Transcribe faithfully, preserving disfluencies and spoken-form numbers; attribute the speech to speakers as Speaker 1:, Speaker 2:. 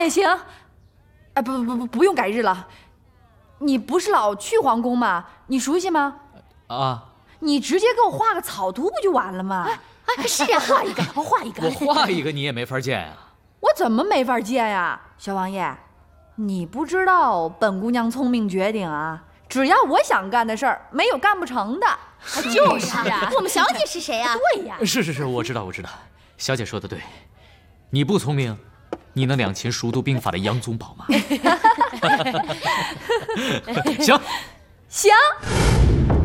Speaker 1: 也行。哎，不不不不，不用改日了。你不是老去皇宫吗？你熟悉吗？
Speaker 2: 啊，
Speaker 1: 你直接给我画个草图不就完了吗？
Speaker 3: 哎，是啊，画一个，我画一个。
Speaker 2: 我画一个你也没法见呀。
Speaker 1: 我怎么没法见呀？小王爷，你不知道本姑娘聪明绝顶啊！只要我想干的事儿，没有干不成的。
Speaker 3: 就是啊，我们小姐是谁啊？
Speaker 1: 对呀，
Speaker 2: 是是是，我知道我知道，小姐说的对，你不聪明，你能两秦熟读兵法的杨宗保吗？行，
Speaker 1: 行。